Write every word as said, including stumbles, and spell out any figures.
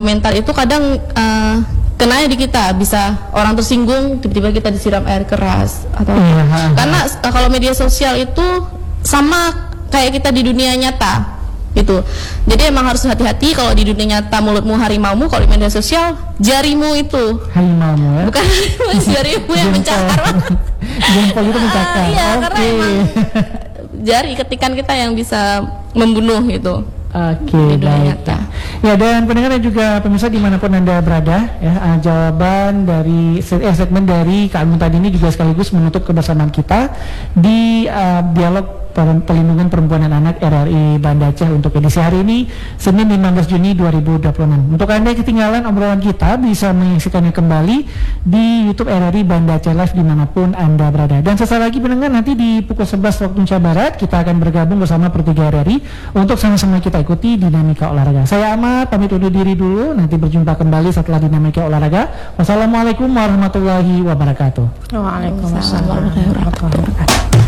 komentar itu kadang uh, kenanya di kita, bisa orang tersinggung tiba-tiba kita disiram air keras atau Iya. karena uh, kalau media sosial itu sama kayak kita di dunia nyata gitu. Jadi emang harus hati-hati, kalau di dunia nyata mulutmu harimaumu, kalau di media sosial jarimu itu harimaumu ya. bukan jarimu yang mencakar. Jempol itu mencakar. Ah, iya, Oke. karena emang jari ketikan kita yang bisa membunuh gitu. Oke, Di dunia baik. nyata. Ya, dan pendengar dan juga pemirsa dimanapun Anda berada, ya, uh, jawaban dari eh, segmen dari Kak Agung tadi ini juga sekaligus menutup kebersamaan kita di uh, dialog Perlindungan Perempuan dan Anak R R I Banda Aceh untuk edisi hari ini, Senin lima belas Juni dua ribu dua puluh enam. Untuk Anda yang ketinggalan obrolan kita, bisa menyaksikannya kembali di YouTube R R I Banda Aceh Live dimanapun Anda berada. Dan sesaat lagi pendengar, nanti di pukul sebelas waktu Indonesia Barat kita akan bergabung bersama Pertiga R R I untuk sama-sama kita ikuti dinamika olahraga. Saya Ahmad, pamit undur diri dulu, nanti berjumpa kembali setelah dinamika olahraga. Wassalamualaikum warahmatullahi wabarakatuh. Waalaikumsalam warahmatullahi wabarakatuh.